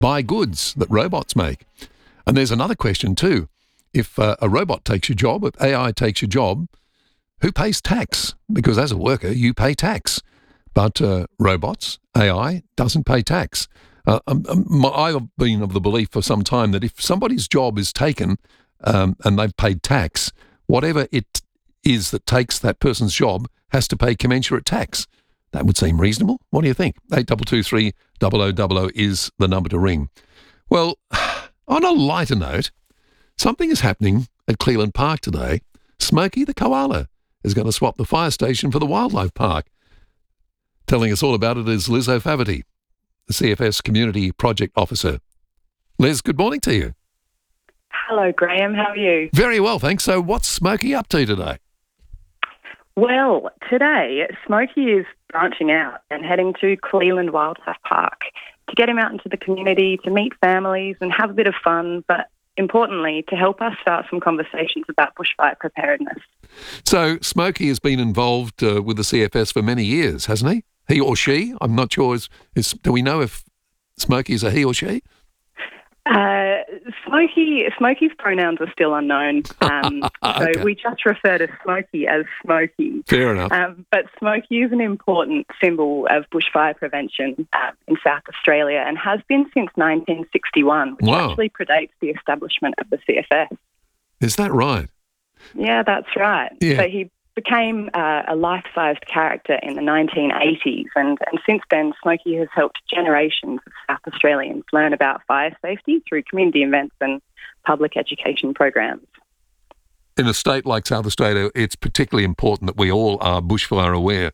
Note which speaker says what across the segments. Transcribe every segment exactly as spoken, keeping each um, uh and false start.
Speaker 1: buy goods that robots make. And there's another question too. If uh, a robot takes your job, if A I takes your job, who pays tax? Because as a worker, you pay tax. But uh, robots, A I, doesn't pay tax. Uh, um, um, I've been of the belief for some time that if somebody's job is taken um, and they've paid tax, whatever it is that takes that person's job has to pay commensurate tax. That would seem reasonable. What do you think? eight two two three, zero zero zero zero is the number to ring. Well, on a lighter note, something is happening at Cleland Park today. Smokey the koala is going to swap the fire station for the wildlife park. Telling us all about it is Liz O'Faherty, the C F S Community Project Officer. Liz, good morning to you.
Speaker 2: Hello, Graham. How are you?
Speaker 1: Very well, thanks. So what's Smokey up to today?
Speaker 2: Well, today, Smokey is branching out and heading to Cleland Wildlife Park to get him out into the community, to meet families and have a bit of fun, but importantly, to help us start some conversations about bushfire preparedness.
Speaker 1: So Smokey has been involved uh, with the C F S for many years, hasn't he? He or she? I'm not sure. Is, is, do we know if Smokey is a he or she?
Speaker 2: Uh, Smokey, Smokey's pronouns are still unknown, um,
Speaker 1: okay.
Speaker 2: so we just refer to Smokey as Smokey.
Speaker 1: Fair enough.
Speaker 2: Um, but Smokey is an important symbol of bushfire prevention uh, in South Australia and has been since nineteen sixty-one, which
Speaker 1: Wow.
Speaker 2: actually predates the establishment of the C F S.
Speaker 1: Is that right?
Speaker 2: Yeah, that's right.
Speaker 1: Yeah.
Speaker 2: So he became uh, a life-sized character in the nineteen eighties, and, and since then, Smokey has helped generations of South Australians learn about fire safety through community events and public education programs.
Speaker 1: In a state like South Australia, it's particularly important that we all are bushfire aware.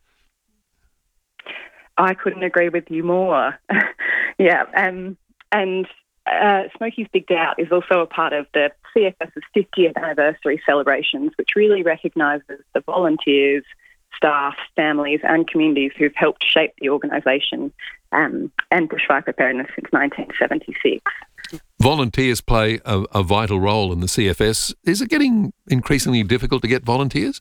Speaker 2: I couldn't agree with you more. yeah, um, and uh, Smokey's Big Day Out is also a part of the C F S's fiftieth anniversary celebrations, which really recognises the volunteers, staff, families and communities who've helped shape the organisation um, and bushfire preparedness since nineteen seventy-six.
Speaker 1: Volunteers play a, a vital role in the C F S. Is it getting increasingly difficult to get volunteers?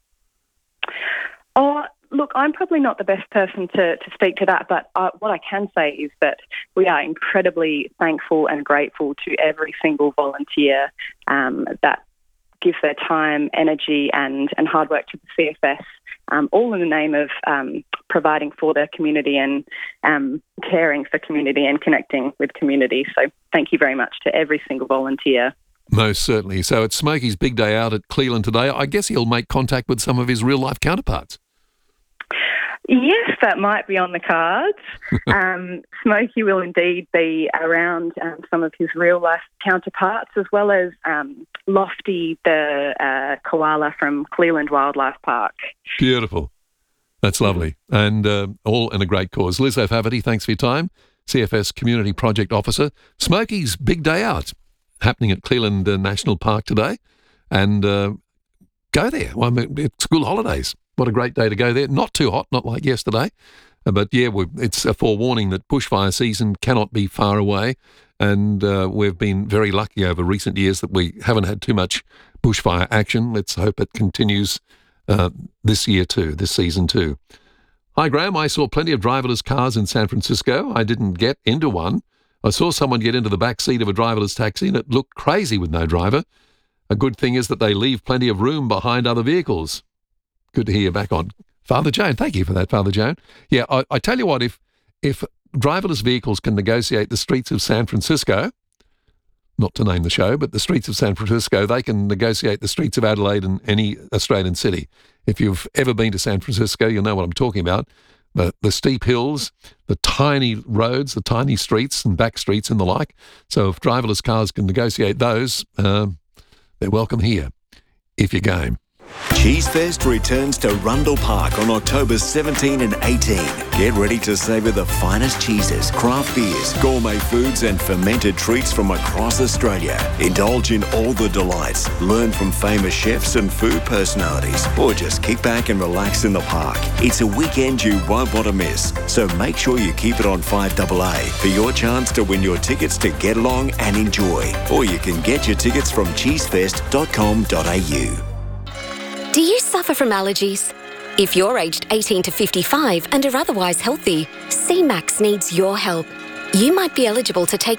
Speaker 2: Oh, look, I'm probably not the best person to, to speak to that, but uh, what I can say is that we are incredibly thankful and grateful to every single volunteer um, that gives their time, energy and, and hard work to the C F S, um, all in the name of um, providing for their community and um, caring for community and connecting with community. So thank you very much to every single volunteer.
Speaker 1: Most certainly. So it's Smokey's Big Day Out at Cleland today. I guess he'll make contact with some of his real-life counterparts.
Speaker 2: Yes, that might be on the cards. um, Smokey will indeed be around um, some of his real-life counterparts, as well as um, Lofty, the uh, koala from Cleland Wildlife Park.
Speaker 1: Beautiful. That's lovely. And uh, all in a great cause. Liz O'Faherty, thanks for your time. C F S Community Project Officer. Smokey's Big Day Out happening at Cleland uh, National Park today. And uh, go there. Well, I mean, it's school holidays. What a great day to go there. Not too hot, not like yesterday. Uh, but yeah, we it's a forewarning that bushfire season cannot be far away. And uh, we've been very lucky over recent years that we haven't had too much bushfire action. Let's hope it continues uh, this year too, this season too. Hi, Graham. I saw plenty of driverless cars in San Francisco. I didn't get into one. I saw someone get into the back seat of a driverless taxi and it looked crazy with no driver. A good thing is that they leave plenty of room behind other vehicles. Good to hear you back on. Father Joan, thank you for that, Father Joan. Yeah, I, I tell you what, if if driverless vehicles can negotiate the streets of San Francisco, not to name the show, but the streets of San Francisco, they can negotiate the streets of Adelaide and any Australian city. If you've ever been to San Francisco, you'll know what I'm talking about. The, the steep hills, the tiny roads, the tiny streets and back streets and the like. So if driverless cars can negotiate those, uh, they're welcome here, if you're game.
Speaker 3: Cheesefest returns to Rundle Park on October seventeenth and eighteenth. Get ready to savour the finest cheeses, craft beers, gourmet foods and fermented treats from across Australia. Indulge in all the delights, learn from famous chefs and food personalities, or just kick back and relax in the park. It's a weekend you won't want to miss, so make sure you keep it on five A A for your chance to win your tickets to get along and enjoy. Or you can get your tickets from cheesefest dot com dot a u.
Speaker 4: Do you suffer from allergies? If you're aged eighteen to fifty-five and are otherwise healthy, C MAX needs your help. You might be eligible to take